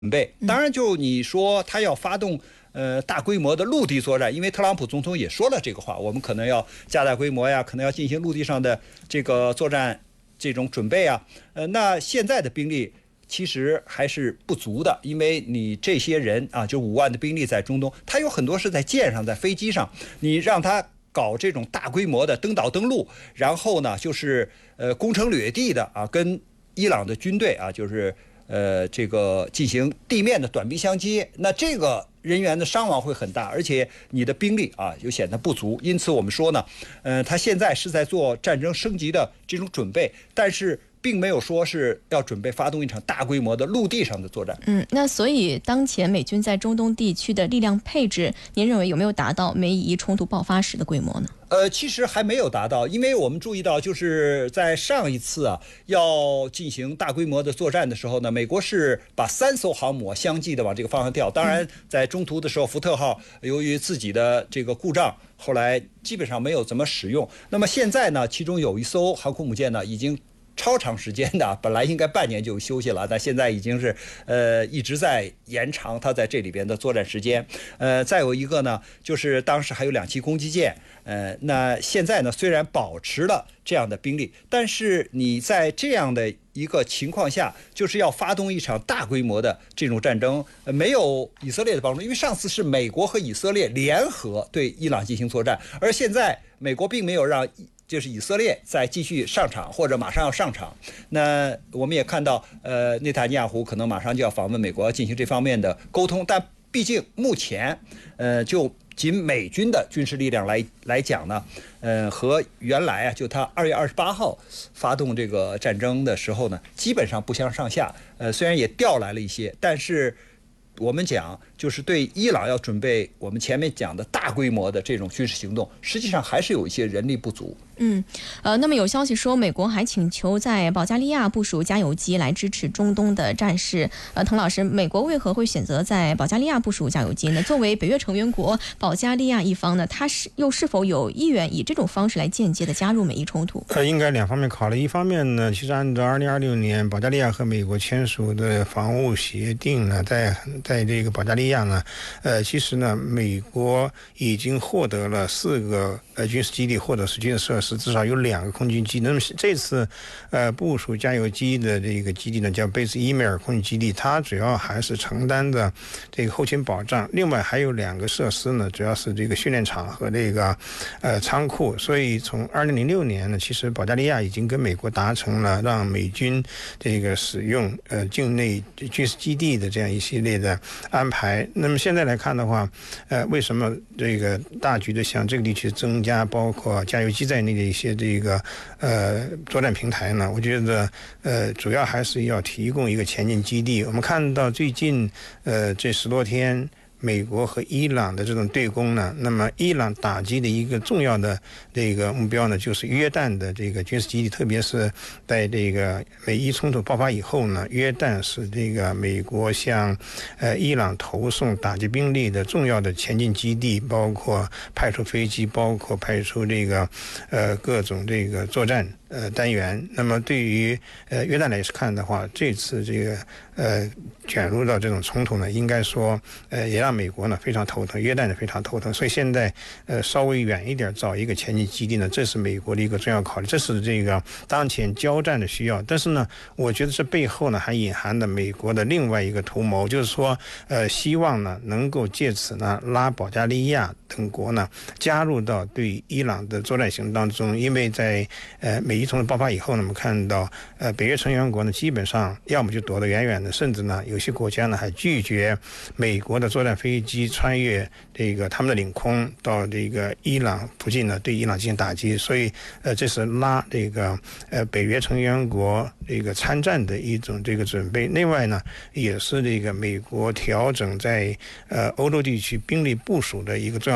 备。当然，就你说他要发动大规模的陆地作战，因为特朗普总统也说了这个话，我们可能要加大规模呀，可能要进行陆地上的这个作战这种准备啊。那现在的兵力其实还是不足的，因为你这些人啊，就5万的兵力在中东，他有很多是在舰上，在飞机上，你让他搞这种大规模的登岛登陆，然后呢，就是攻城掠地的啊，跟伊朗的军队啊，就是这个进行地面的短兵相接，那这个人员的伤亡会很大，而且你的兵力啊又显得不足。因此我们说呢，他现在是在做战争升级的这种准备，但是并没有说是要准备发动一场大规模的陆地上的作战。 那所以当前美军在中东地区的力量配置，您认为有没有达到美以冲突爆发时的规模呢？ 其实还没有达到，因为我们注意到，就是在上一次啊要进行大规模的作战的时候呢，美国是把3艘航母相继的往这个方向调。当然，在中途的时候，福特号由于自己的这个故障，后来基本上没有怎么使用。那么现在呢，其中有一艘航空母舰呢，已经超长时间的，本来应该半年就休息了，但现在已经是一直在延长它在这里边的作战时间。再有一个呢，就是当时还有2栖攻击舰。那现在呢，虽然保持了这样的兵力，但是你在这样的一个情况下，就是要发动一场大规模的这种战争，没有以色列的帮助，因为上次是美国和以色列联合对伊朗进行作战，而现在美国并没有让就是以色列再继续上场或者马上要上场。那我们也看到，内塔尼亚胡可能马上就要访问美国进行这方面的沟通，但毕竟目前，就仅美军的军事力量来讲呢，和原来啊，就他2月28号发动这个战争的时候呢，基本上不相上下。虽然也调来了一些，但是我们讲就是对伊朗要准备我们前面讲的大规模的这种军事行动，实际上还是有一些人力不足。 那么有消息说，美国还请求在保加利亚部署加油机来支持中东的战事。滕老师，美国为何会选择在保加利亚部署加油机呢？作为北约成员国，保加利亚一方呢，它是否有意愿以这种方式来间接的加入美伊冲突？ 应该2方面考虑。一方面呢，其实按照2026年保加利亚和美国签署的防务协定呢，在这个保加利亚呢，其实呢，美国已经获得了4个军事基地或者是军事设施，至少有2个空军基地。那么这次部署加油机的这个基地呢，叫贝斯伊梅尔空军基地，它主要还是承担的这个后勤保障。另外还有2个设施呢，主要是这个训练场和这个仓库。所以从2006年呢，其实保加利亚已经跟美国达成了让美军这个使用境内军事基地的这样一系列的安排。那么现在来看的话，为什么这个大局的向这个地区增加包括加油机在内的一些这个作战平台呢？我觉得主要还是要提供一个前进基地。我们看到最近这10多天美国和伊朗的这种对攻呢，那么伊朗打击的一个重要的这个目标呢，就是约旦的这个军事基地，特别是在这个美伊冲突爆发以后呢，约旦是这个美国向伊朗投送打击兵力的重要的前进基地，包括派出飞机，包括派出这个各种这个作战单元。那么对于约旦来看的话，这次这个卷入到这种冲突呢，应该说也让美国呢非常头疼，约旦也非常头疼。所以现在稍微远一点找一个前进基地呢，这是美国的一个重要考虑，这是这个当前交战的需要。但是呢，我觉得这背后呢还隐含着美国的另外一个图谋，就是说希望呢能够借此呢拉保加利亚等国呢加入到对伊朗的作战行动当中。因为在美伊冲突爆发以后呢，我们看到北约成员国呢基本上要么就躲得远远的，甚至呢有些国家呢还拒绝美国的作战飞机穿越这个他们的领空到这个伊朗附近呢对伊朗进行打击。所以这是拉这个北约成员国这个参战的一种这个准备。另外呢也是这个美国调整在欧洲地区兵力部署的一个重要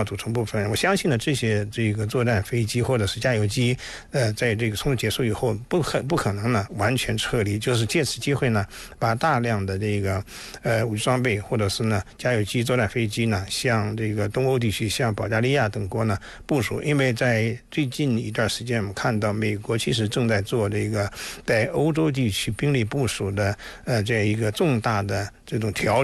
组成部分。我相信呢，这个作战飞机或者是加油机，在这个冲突结束以后，不可能呢完全撤离，就是借此机会呢，把大量的这个武器装备或者是呢加油机、作战飞机呢，向这个东欧地区，像保加利亚等国呢部署。因为在最近一段时间，我们看到美国其实正在做这个在欧洲地区兵力部署的这样一个重大的这种调整。